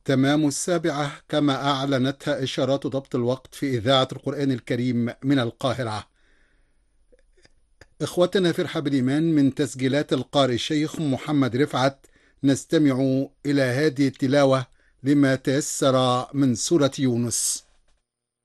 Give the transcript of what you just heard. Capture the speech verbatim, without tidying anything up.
تمام السابعة كما أعلنتها إشارات ضبط الوقت في إذاعة القرآن الكريم من القاهرة. إخوتنا في رحاب الإيمان، من تسجيلات القارئ الشيخ محمد رفعت نستمع إلى هذه التلاوة لما تيسر من سورة يونس.